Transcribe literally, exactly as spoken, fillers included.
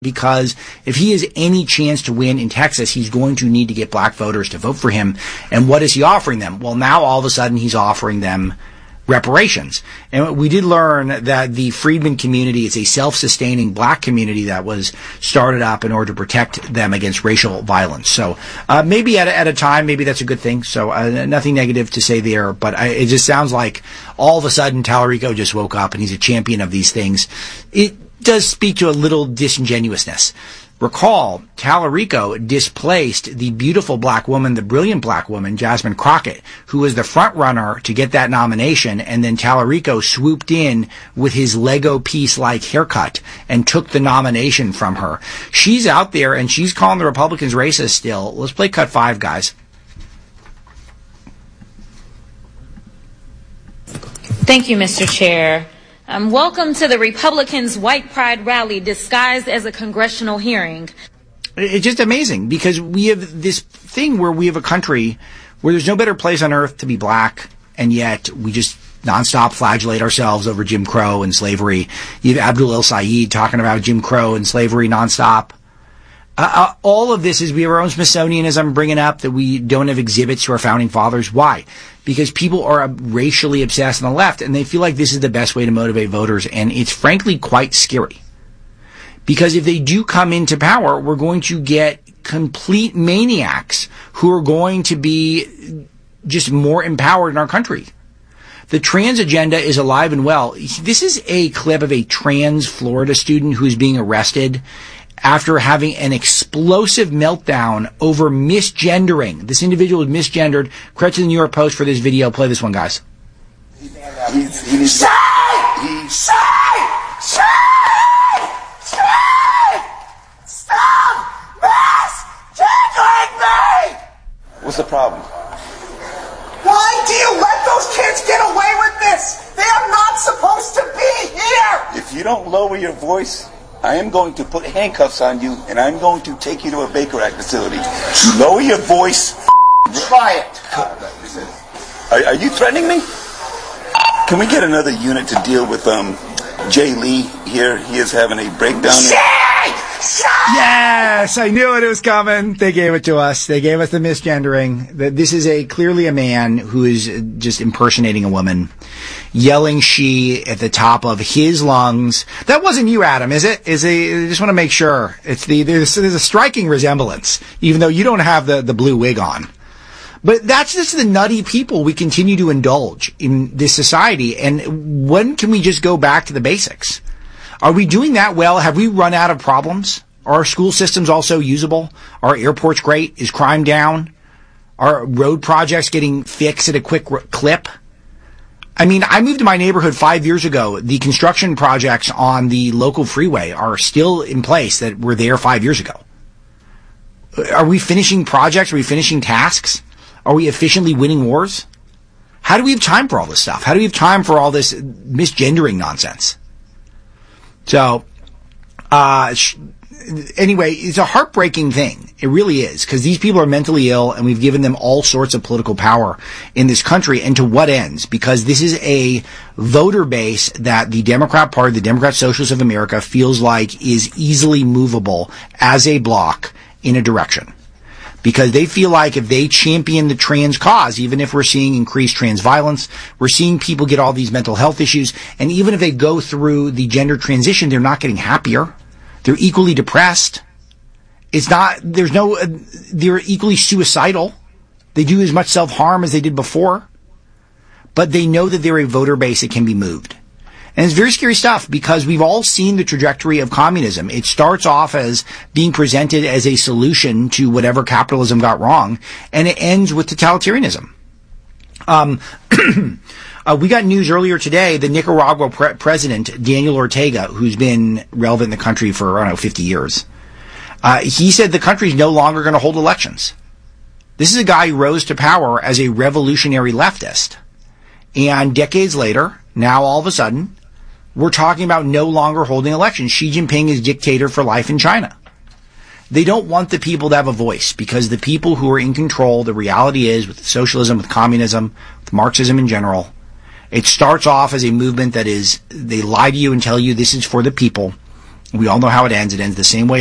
because if he has any chance to win in Texas, he's going to need to get black voters to vote for him. And what is he offering them? Well, now all of a sudden he's offering them reparations. And we did learn that the freedmen community is a self-sustaining black community that was started up in order to protect them against racial violence. So uh, maybe at a, at a time, maybe that's a good thing. So uh, nothing negative to say there, but I, it just sounds like all of a sudden Tallarico just woke up and he's a champion of these things. It does speak to a little disingenuousness. Recall, Tallarico displaced the beautiful black woman, the brilliant black woman, Jasmine Crockett, who was the front runner to get that nomination, and then Tallarico swooped in with his Lego piece-like haircut and took the nomination from her. She's out there, and she's calling the Republicans racist still. Let's play cut five, guys. Thank you, Mister Chair. Um, welcome to the Republicans' White Pride rally disguised as a congressional hearing. It's just amazing because we have this thing where we have a country where there's no better place on earth to be black, and yet we just nonstop flagellate ourselves over Jim Crow and slavery. You have Abdul El-Sayed talking about Jim Crow and slavery nonstop. Uh, uh, all of this is we have our own Smithsonian, as I'm bringing up, that we don't have exhibits to our founding fathers. Why? Because people are racially obsessed on the left, and they feel like this is the best way to motivate voters, and it's frankly quite scary. Because if they do come into power, we're going to get complete maniacs who are going to be just more empowered in our country. The trans agenda is alive and well. This is a clip of a trans Florida student who's being arrested after having an explosive meltdown over misgendering. This individual is misgendered. Credit to the New York Post for this video. Play this one, guys. He's, he's, say! He's, say! Say! Say! Stop misgendering me! What's the problem? Why do you let those kids get away with this? They are not supposed to be here! If you don't lower your voice, I am going to put handcuffs on you, and I'm going to take you to a Baker Act facility. You lower your voice. Try it. Are, are you threatening me? Can we get another unit to deal with um, Jay Lee here? He is having a breakdown. Yes, I knew it, it was coming. They gave it to us. They gave us the misgendering. This is a clearly a man who is just impersonating a woman, yelling "she" at the top of his lungs. That wasn't you, Adam, is it? Is a? I just want to make sure. It's the there's, there's a striking resemblance, even though you don't have the the blue wig on. But that's just the nutty people we continue to indulge in this society. And when can we just go back to the basics? Are we doing that well? Have we run out of problems? Are our school systems also usable? Are airports great? Is crime down? Are road projects getting fixed at a quick r- clip? I mean, I moved to my neighborhood five years ago. The construction projects on the local freeway are still in place that were there five years ago. Are we finishing projects? Are we finishing tasks? Are we efficiently winning wars? How do we have time for all this stuff? How do we have time for all this misgendering nonsense? So, uh, sh- anyway, it's a heartbreaking thing. It really is, because these people are mentally ill, and we've given them all sorts of political power in this country. And to what ends? Because this is a voter base that the Democrat Party, the Democrat Socialists of America, feels like is easily movable as a bloc in a direction. Because they feel like if they champion the trans cause, even if we're seeing increased trans violence, we're seeing people get all these mental health issues, and even if they go through the gender transition, they're not getting happier. They're equally depressed. It's not, there's no, uh, they're equally suicidal. They do as much self-harm as they did before. But they know that they're a voter base that can be moved. And it's very scary stuff because we've all seen the trajectory of communism. It starts off as being presented as a solution to whatever capitalism got wrong, and it ends with totalitarianism. Um, uh, we got news earlier today, the Nicaragua pre- president, Daniel Ortega, who's been relevant in the country for, I don't know, fifty years, uh, he said the country's no longer going to hold elections. This is a guy who rose to power as a revolutionary leftist. And decades later, now all of a sudden, we're talking about no longer holding elections. Xi Jinping is dictator for life in China. They don't want the people to have a voice because the people who are in control, the reality is with socialism, with communism, with Marxism in general, it starts off as a movement that is, they lie to you and tell you this is for the people. We all know how it ends. It ends the same way